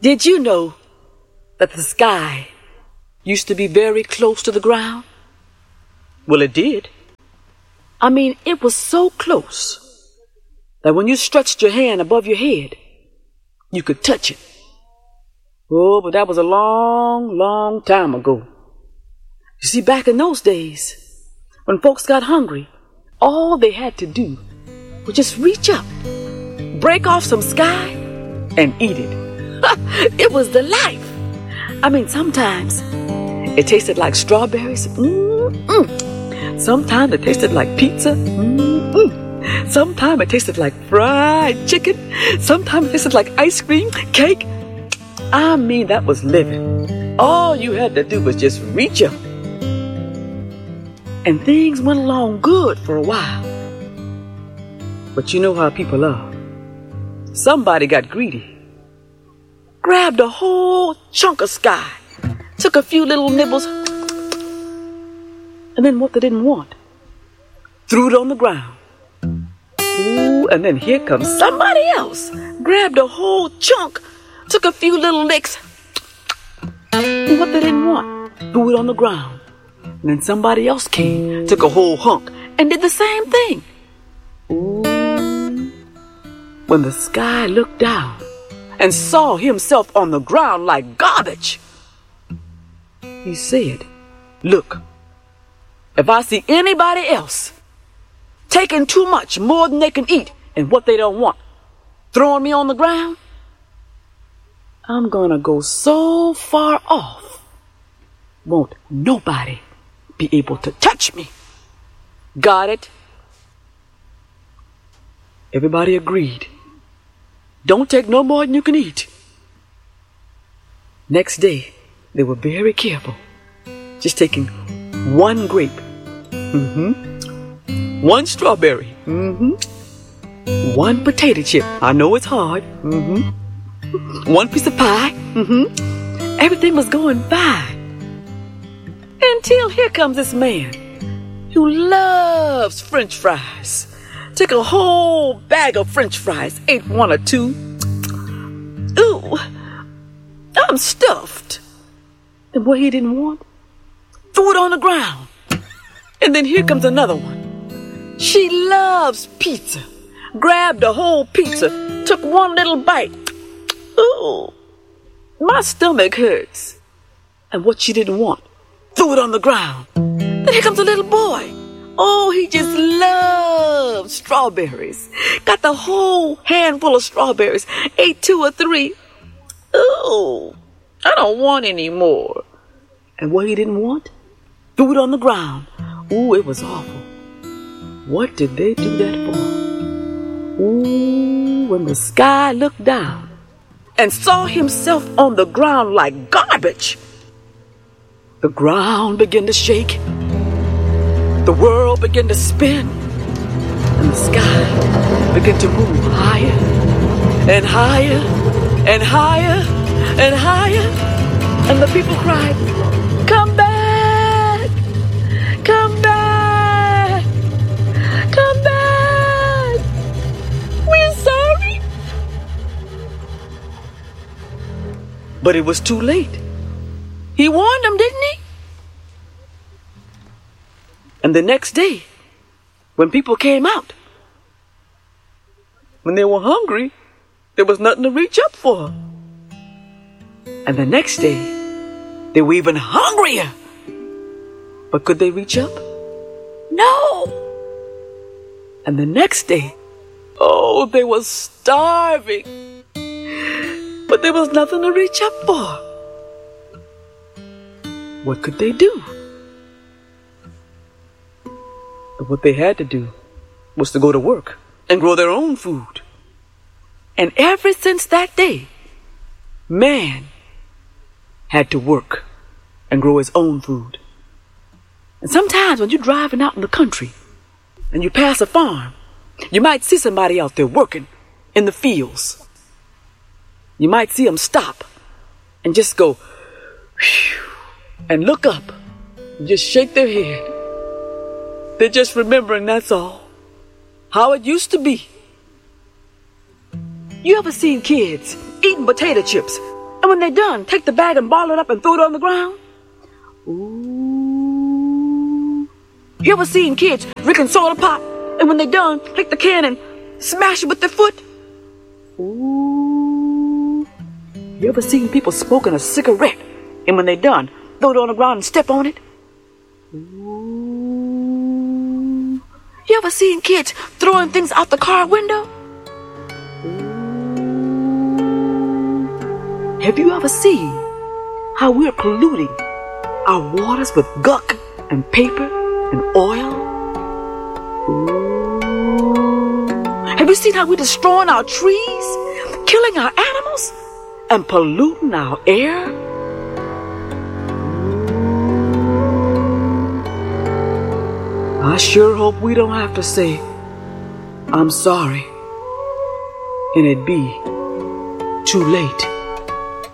Did you know that the sky used to be very close to the ground? Well, it did. I mean, it was so close that when you stretched your hand above your head, you could touch it. Oh, but that was a long, long time ago. You see, back in those days, when folks got hungry, all they had to do was just reach up, break off some sky, and eat it. It was the life. I mean, sometimes it tasted like strawberries. Sometimes it tasted like pizza. Sometimes it tasted like fried chicken. Sometimes it tasted like ice cream, cake. I mean, that was living. All you had to do was just reach up. And things went along good for a while. But you know how people are. Somebody got greedy. Grabbed a whole chunk of sky. Took a few little nibbles. And then what they didn't want, threw it on the ground. Ooh, and then here comes somebody else. Grabbed a whole chunk. Took a few little licks. And what they didn't want, threw it on the ground. And then somebody else came, took a whole hunk, and did the same thing. Ooh. When the sky looked down and saw himself on the ground like garbage, he said, "Look, if I see anybody else taking too much, more than they can eat, and what they don't want, throwing me on the ground, I'm gonna go so far off, won't nobody be able to touch me." Got it? Everybody agreed. Don't take no more than you can eat. Next day, they were very careful, just taking one grape, one strawberry, one potato chip. I know it's hard, one piece of pie, Everything was going fine. Until here comes this man who loves French fries. Took a whole bag of French fries, ate one or two. Ooh, I'm stuffed. And what he didn't want, threw it on the ground. And then here comes another one. She loves pizza. Grabbed a whole pizza, took one little bite. Ooh, my stomach hurts. And what she didn't want, threw it on the ground. Then here comes a little boy. Oh, he just loves strawberries. Got the whole handful of strawberries. Ate 2 or 3. Ooh, I don't want any more. And what he didn't want, threw it on the ground. Ooh, it was awful. What did they do that for? Ooh, when the sky looked down and saw himself on the ground like garbage, the ground began to shake. The world began to spin, and the sky began to move higher and higher and higher and higher. And the people cried, "Come back! Come back! Come back! We're sorry!" But it was too late. He warned them, didn't he? And the next day, when people came out, when they were hungry, there was nothing to reach up for. And the next day, they were even hungrier. But could they reach up? No. And the next day, oh, they were starving. But there was nothing to reach up for. What could they do? But what they had to do was to go to work and grow their own food. And ever since that day, man had to work and grow his own food. And sometimes when you're driving out in the country and you pass a farm, you might see somebody out there working in the fields. You might see them stop and just go, whew, and look up and just shake their head. They're just remembering, that's all, how it used to be. You ever seen kids eating potato chips And when they're done, take the bag and ball it up and throw it on the ground. Ooh. You ever seen kids drinking soda pop, and when they're done, take the can and smash it with their foot? Ooh. You ever seen people smoking a cigarette, and when they're done, throw it on the ground and step on it? Ooh. You ever seen kids throwing things out the car window? Have you ever seen how we're polluting our waters with gunk and paper and oil? Ooh. Have you seen how we're destroying our trees, killing our animals, and polluting our air? I sure hope we don't have to say, I'm sorry, and it be too late.